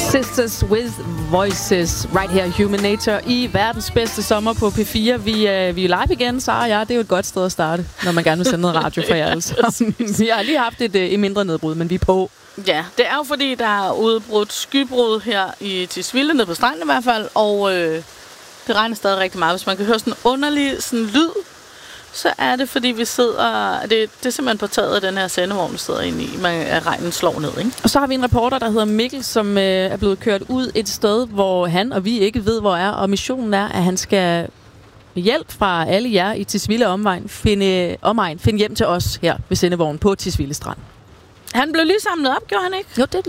Sisters with Voices, right here, Human Nature, i verdens bedste sommer på P4. Vi er live igen, Sara og jeg. Det er jo et godt sted at starte, når man gerne vil sende noget radio for jer alle. Vi har lige haft et mindre nedbrud, men vi er på. Ja, det er jo fordi, der er udbrudt skybrud her i Tisvilde, nede på stranden i hvert fald, og det regner stadig rigtig meget. Hvis man kan høre sådan en underlig sådan lyd, så er det, fordi vi sidder... Det er simpelthen på taget af den her sendevogn, vi sidder inde i. Regnen slår ned, ikke? Og så har vi en reporter, der hedder Mikkel, som er blevet kørt ud et sted, hvor han og vi ikke ved, hvor er. Og missionen er, at han skal med hjælp fra alle jer i Tisvilde omegn finde hjem til os her ved sendevognen på Tisvilde Strand. Han blev lige samlet op, gjorde han ikke? Jo, det